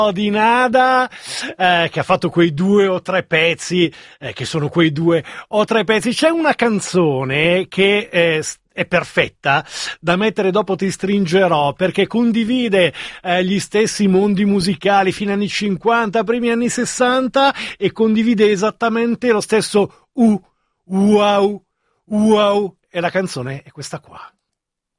di Nada, che ha fatto quei 2 o 3 pezzi, che sono quei 2 o 3 pezzi. C'è una canzone che è perfetta da mettere dopo Ti stringerò, perché condivide gli stessi mondi musicali fino anni 50, primi anni 60, e condivide esattamente lo stesso wow, wow, e la canzone è questa qua.